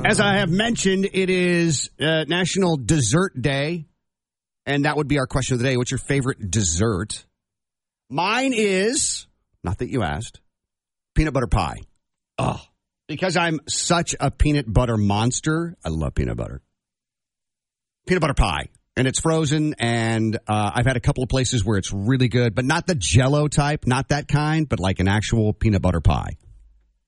As I have mentioned, it is National Dessert Day, and that would be our question of the day. What's your favorite dessert? Mine is, not that you asked, peanut butter pie. Oh, because I'm such a peanut butter monster. I love peanut butter. Peanut butter pie. And it's frozen, and I've had a couple of places where it's really good, but not the Jell-O type, not that kind, but like an actual peanut butter pie.